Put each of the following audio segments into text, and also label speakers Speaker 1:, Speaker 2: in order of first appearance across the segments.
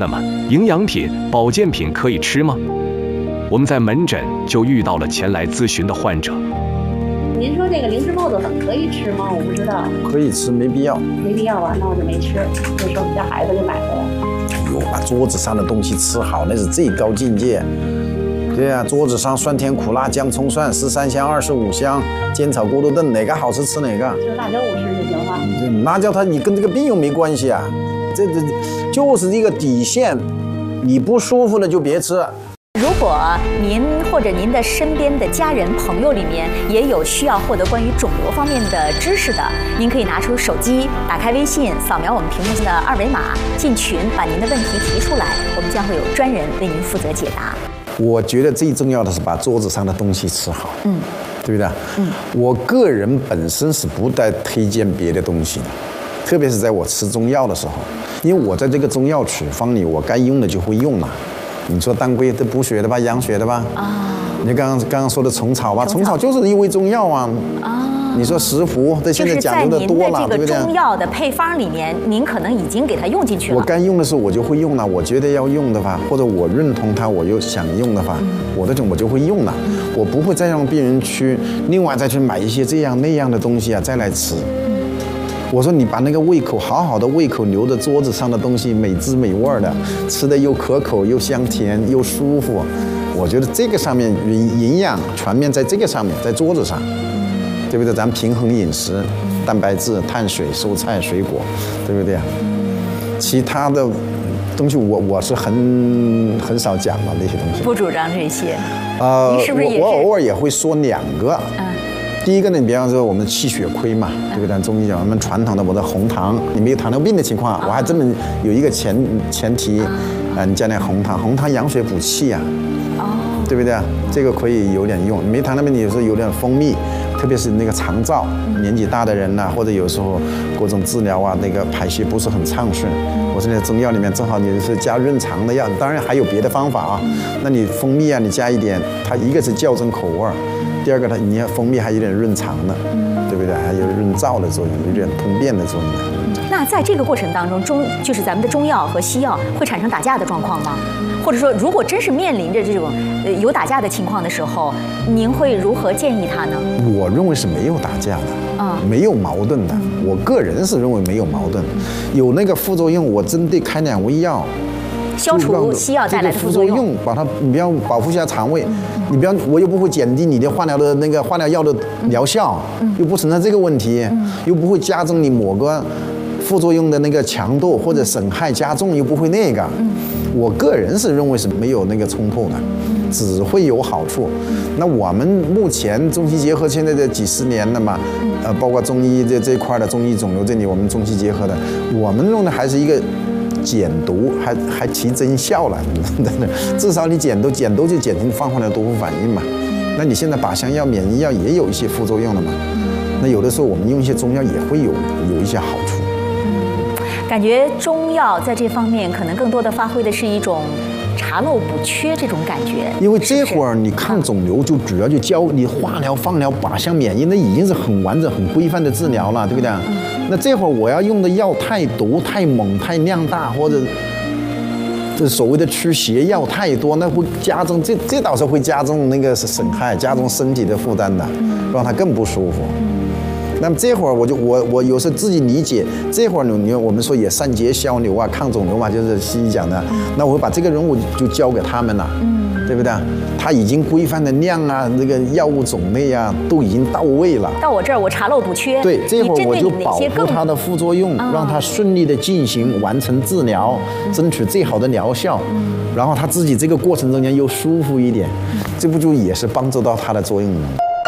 Speaker 1: 那么，营养品、保健品可以吃吗？我们在门诊就遇到了前来咨询的患者。
Speaker 2: 您说这个灵芝泡豆粉可以吃吗？我不知道。
Speaker 3: 可以吃，没必要。
Speaker 2: 没必要啊，那我就没吃。那时候我们家孩子就买回来。
Speaker 3: 哎呦，把桌子上的东西吃好，那是最高境界。对呀、桌子上酸甜苦辣姜葱蒜13香25香，煎炒锅炖哪个好吃吃哪个。
Speaker 2: 就辣椒我吃就行了。
Speaker 3: 辣椒你跟这个病又没关系啊，这就是一个底线，你不舒服了就别吃。
Speaker 4: 如果您或者您的身边的家人朋友里面也有需要获得关于肿瘤方面的知识的，您可以拿出手机，打开微信，扫描我们屏幕上的二维码，进群，把您的问题提出来，我们将会有专人为您负责解答。
Speaker 3: 我觉得最重要的是把桌子上的东西吃好，对不对？我个人本身是不带推荐别的东西的，特别是在我吃中药的时候，因为我在这个中药处方里，我该用的就会用了。你说当归这补血的吧，养血的吧？你刚刚说的虫草吧，虫草就是一味中药啊。你说石斛，这现在讲究的多了，对不对？
Speaker 4: 就是在您的这个中药的配方里面，您可能已经给它用进去了。
Speaker 3: 我该用的时候我就会用了，我觉得要用的话，或者我认同它，我又想用的话，我就会用了。我不会再让病人去另外再去买一些这样那样的东西啊，再来吃。我说你把那个胃口好好的胃口留着桌子上的东西，美滋美味的，吃的又可口又香甜又舒服。我觉得这个上面营养全面在这个上面，在桌子上，对不对？咱平衡饮食，蛋白质、碳水、蔬菜、水果，对不对？其他的东西我是很少讲的那些东西。
Speaker 4: 不主张这些。
Speaker 3: 您
Speaker 4: 是不是也是？
Speaker 3: 我偶尔也会说2个。第一个呢，你比方说我们气血亏嘛，对不对？中医讲我们传统的我的红糖，你没有糖尿病的情况，我还这么有一个前提，你加点红糖，红糖养血补气啊，对不对？这个可以有点用。没糖尿病，你有时候有点蜂蜜，特别是那个肠燥，年纪大的人呐，或者有时候各种治疗啊，那个排泄不是很畅顺，我说那中药里面正好你是加润肠的药，当然还有别的方法啊。那你蜂蜜啊，你加一点，它一个是校正口味儿。第二个，你要蜂蜜还有点润肠的，对不对？还有润燥的作用，有点通便的作用。
Speaker 4: 那在这个过程当中，就是咱们的中药和西药会产生打架的状况吗？或者说，如果真是面临着这种有打架的情况的时候，您会如何建议他呢？
Speaker 3: 我认为是没有打架的，没有矛盾的。我个人是认为没有矛盾，有那个副作用，我针对开2味药。
Speaker 4: 消除西药带来的副作用，
Speaker 3: 把它，你不要保护一下肠胃，你不要，我又不会减低你的化疗的那个化疗药的疗效，又不存在这个问题，又不会加重你某个副作用的那个强度或者损害加重，又不会那个。我个人是认为是没有那个冲突的，只会有好处。那我们目前中西结合现在的几十年了嘛，包括中医这一块的中医肿瘤这里，我们中西结合的，我们用的还是一个。减毒还提真效了，至少你减毒就减轻放缓了毒副反应嘛。那你现在靶向药、免疫药也有一些副作用了嘛？那有的时候我们用一些中药也会有一些好处。
Speaker 4: 感觉中药在这方面可能更多的发挥的是一种查漏补缺这种感觉。
Speaker 3: 因为这会儿你抗肿瘤就主要就教你化疗、放疗、靶向免疫，那已经是很完整、很规范的治疗了，对不对？那这会儿我要用的药太毒、太猛、太量大，或者这所谓的驱邪药太多，那会加重这倒是会加重那个损害，加重身体的负担的，让它更不舒服。那么这会儿我有时候自己理解，这会儿我们说也散结消瘤啊、抗肿瘤嘛，就是西医讲的。那我把这个任务就交给他们了，对不对？他已经规范的量啊，那个药物种类啊，都已经到位了。
Speaker 4: 到我这儿，我查漏补缺。
Speaker 3: 对，这会儿我就保护它的副作用，让它顺利的进行完成治疗，争取最好的疗效。然后他自己这个过程中间又舒服一点，这不就也是帮助到它的作用吗？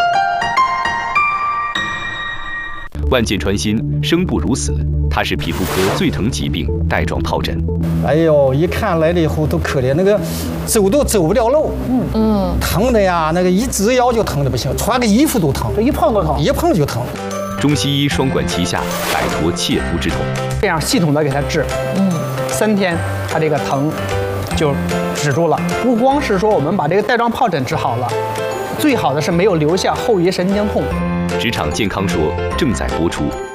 Speaker 1: 万箭穿心，生不如死。它是皮肤科最疼疾病带状疱疹。
Speaker 5: 哎呦，一看来了以后都可怜，那个走都走不了路，疼的呀，那个一直腰就疼的不行，穿个衣服都疼，
Speaker 6: 一碰都疼，
Speaker 5: 一碰就疼。
Speaker 1: 中西医双管齐下，摆脱切肤之痛。
Speaker 6: 这样系统的给它治，3天它这个疼就止住了。不光是说我们把这个带状疱疹治好了，最好的是没有留下后遗神经痛。
Speaker 1: 职场健康说正在播出。